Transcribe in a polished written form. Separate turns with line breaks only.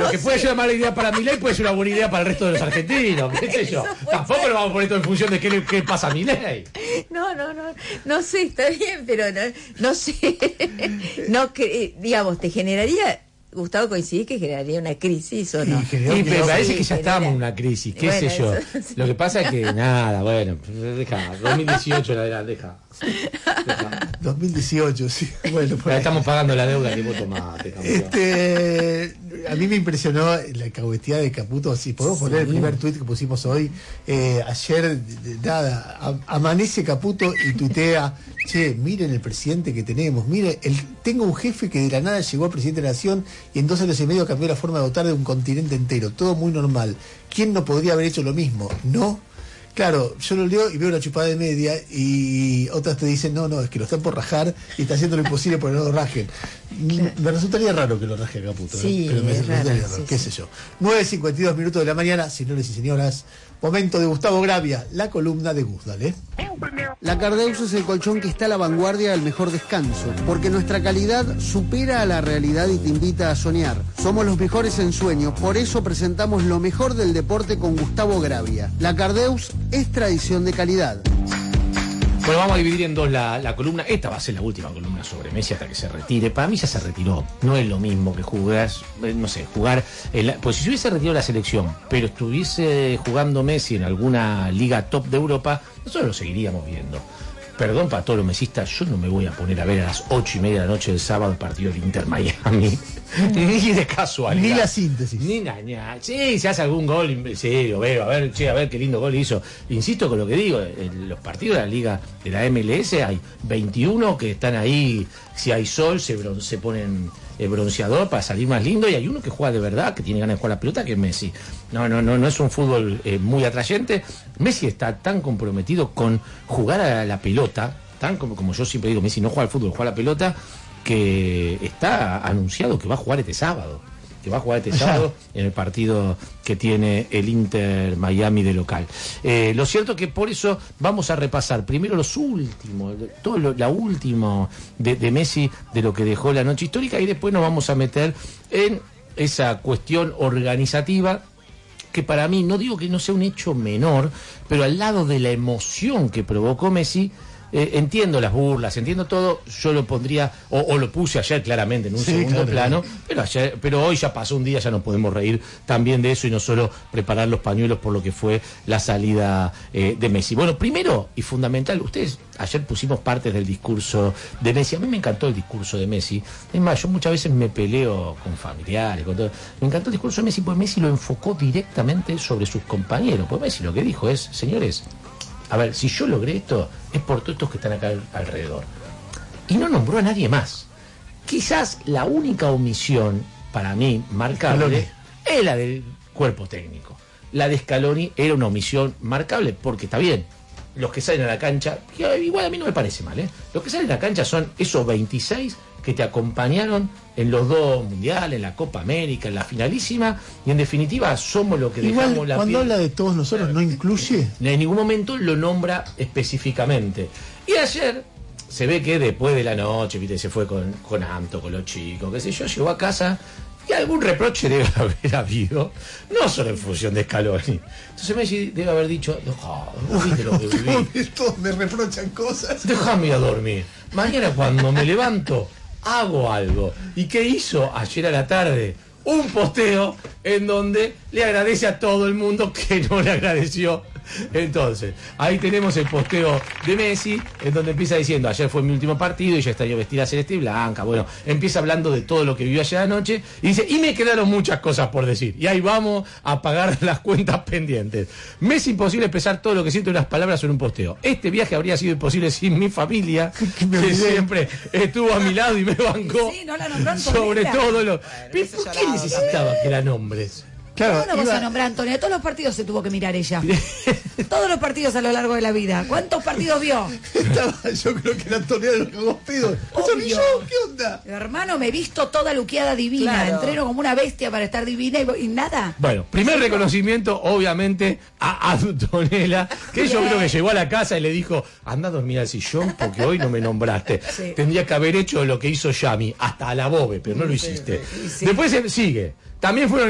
Lo que puede ser una mala idea para Milei puede ser una buena idea para el resto de los argentinos, qué sé yo. Tampoco lo vamos a poner todo en función de qué pasa a Milei.
No sé, está bien, pero no sé. No, digamos, te generaría... Gustavo, ¿coincidís que generaría una crisis o no?
Sí, me parece que ya estamos en una crisis, qué sé yo. Sí. Lo que pasa es que nada, bueno, deja, 2018 deja.
2018, sí. Bueno,
ya estamos pagando la deuda que vos tomaste.
A mí me impresionó la cahuetía de Caputo. Si podemos poner el primer tuit que pusimos hoy. Ayer, nada, amanece Caputo y tuitea: che, miren el presidente que tenemos, miren, tengo un jefe que de la nada llegó a presidente de la nación y en 2 años y medio cambió la forma de votar de un continente entero, todo muy normal. ¿Quién no podría haber hecho lo mismo? ¿No? Claro, yo lo leo y veo una chupada de media y otras te dicen, no, es que lo están por rajar y está haciendo lo imposible por que no lo rajen. Me resultaría raro que lo raje a Caputo,
sí,
pero me resultaría raro,
sí,
qué sé yo. 9:52 minutos de la mañana, señores y señoras, momento de Gustavo Gravia, la columna de Gus, dale.
La Cardeus es el colchón que está a la vanguardia del mejor descanso, porque nuestra calidad supera a la realidad y te invita a soñar. Somos los mejores en sueño, por eso presentamos lo mejor del deporte con Gustavo Gravia. La Cardeus es tradición de calidad.
Bueno, vamos a dividir en dos la columna. Esta va a ser la última columna sobre Messi hasta que se retire. Para mí ya se retiró. No es lo mismo que jugar. Pues si se hubiese retirado la selección, pero estuviese jugando Messi en alguna liga top de Europa, nosotros lo seguiríamos viendo. Perdón para todos los mesistas, yo no me voy a poner a ver a las 8:30 de la noche del sábado el partido del Inter Miami. Ni de casualidad.
Ni la síntesis.
Ni nada. Sí, si hace algún gol, sí, lo veo, a ver qué lindo gol hizo. Insisto con lo que digo, en los partidos de la liga de la MLS hay 21 que están ahí, si hay sol se ponen bronceador para salir más lindo, y hay uno que juega de verdad, que tiene ganas de jugar la pelota, que es Messi. No es un fútbol muy atrayente. Messi está tan comprometido con jugar a la pelota, tan como yo siempre digo, Messi no juega al fútbol, juega a la pelota, que está anunciado que va a jugar este sábado. En el partido que tiene el Inter Miami de local. Lo cierto es que por eso vamos a repasar primero los últimos, la última de Messi, de lo que dejó la noche histórica, y después nos vamos a meter en esa cuestión organizativa que para mí, no digo que no sea un hecho menor, pero al lado de la emoción que provocó Messi, entiendo las burlas, entiendo todo, yo lo pondría, o lo puse ayer claramente en un segundo plano, pero hoy ya pasó un día, ya nos podemos reír también de eso y no solo preparar los pañuelos por lo que fue la salida de Messi. Bueno, primero y fundamental, ustedes ayer pusimos partes del discurso de Messi. A mí me encantó el discurso de Messi. Es más, yo muchas veces me peleo con familiares, con todo. Me encantó el discurso de Messi porque Messi lo enfocó directamente sobre sus compañeros. Porque Messi lo que dijo es, señores, a ver, si yo logré esto, es por todos estos que están acá alrededor. Y no nombró a nadie más. Quizás la única omisión, para mí, marcable, es la del cuerpo técnico. La de Scaloni era una omisión marcable, porque está bien, los que salen a la cancha, igual a mí no me parece mal, los que salen a la cancha son esos 26 que te acompañaron en los 2 mundiales, en la Copa América, en la finalísima, y en definitiva somos lo que
igual,
dejamos la
cuando
piel.
Habla de todos nosotros, no incluye.
En ningún momento lo nombra específicamente. Y ayer se ve que después de la noche, viste, se fue con Anto, con los chicos, qué sé yo, llegó a casa y algún reproche debe haber habido, no solo en función de Scaloni. Entonces Messi debe haber dicho, vos viste lo que viví.
Todos me reprochan cosas.
Déjame ir a dormir. Mañana cuando me levanto, hago algo. ¿Y qué hizo ayer a la tarde? Un posteo en donde le agradece a todo el mundo que no le agradeció. Entonces, ahí tenemos el posteo de Messi, en donde empieza diciendo, ayer fue mi último partido y ya estaría vestida celeste y blanca. Bueno, empieza hablando de todo lo que vivió ayer anoche y dice, y me quedaron muchas cosas por decir. Y ahí vamos a pagar las cuentas pendientes. Me es imposible expresar todo lo que siento en unas palabras en un posteo. Este viaje habría sido imposible sin mi familia, que siempre estuvo a mi lado y me bancó.
Sí, no la nombró
sobre todo lo...
Bueno,
¿Por qué necesitaba que la nombres?
Claro, ¿cómo no vas a nombrar, Antonia? Todos los partidos se tuvo que mirar ella. Todos los partidos a lo largo de la vida. ¿Cuántos partidos vio?
Yo creo que la Antonia de los cagos pedos. ¿Yo? ¿Qué onda?
Hermano, me he visto toda luqueada divina. Claro. Entreno como una bestia para estar divina y nada.
Bueno, primer reconocimiento, obviamente, a Antonella, que yo creo que llegó a la casa y le dijo, anda a dormir al sillón porque hoy no me nombraste. Sí. Tendría que haber hecho lo que hizo Yami, hasta a la bobe, pero no lo hiciste. Sí. Después sigue. También fueron